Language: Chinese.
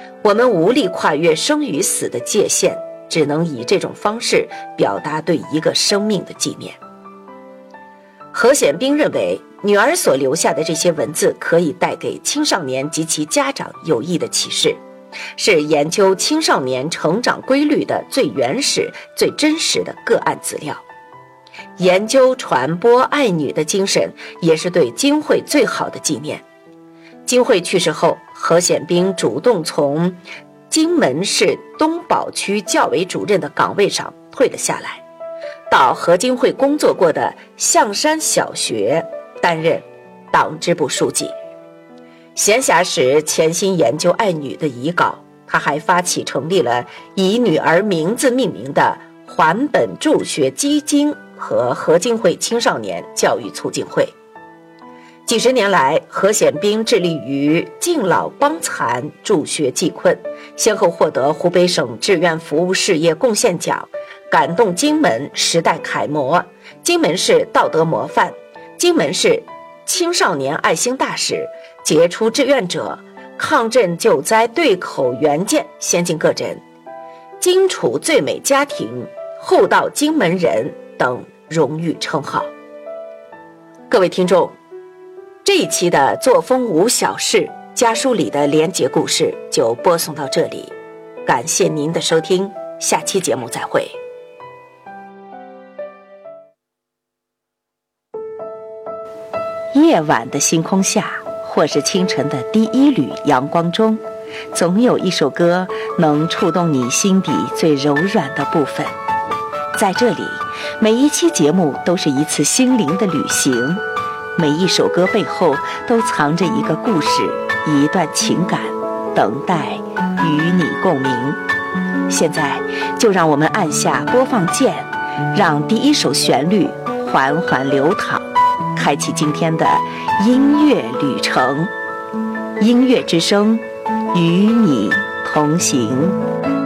我们无力跨越生与死的界限，只能以这种方式表达对一个生命的纪念。何显彬认为，女儿所留下的这些文字可以带给青少年及其家长有益的启示，是研究青少年成长规律的最原始、最真实的个案资料。研究传播爱女的精神，也是对金慧最好的纪念。金慧去世后，何显彬主动从荆门市东宝区教委主任的岗位上退了下来，到何金慧工作过的象山小学担任党支部书记。闲暇时潜心研究爱女的遗稿，他还发起成立了以女儿名字命名的还本助学基金和何金慧青少年教育促进会。几十年来，何显彬致力于敬老帮残、助学济困，先后获得湖北省志愿服务事业贡献奖、感动荆门时代楷模、荆门市道德模范、荆门市青少年爱心大使、杰出志愿者、抗震救灾对口援建先进个人、荆楚最美家庭、厚道荆门人等荣誉称号。各位听众，这一期的作风无小事家书里的连结故事就播送到这里，感谢您的收听，下期节目再会。夜晚的星空下，或是清晨的第一缕阳光中，总有一首歌能触动你心底最柔软的部分。在这里，每一期节目都是一次心灵的旅行，每一首歌背后都藏着一个故事，一段情感，等待与你共鸣。现在就让我们按下播放键，让第一首旋律缓缓流淌，开启今天的音乐旅程。音乐之声，与你同行。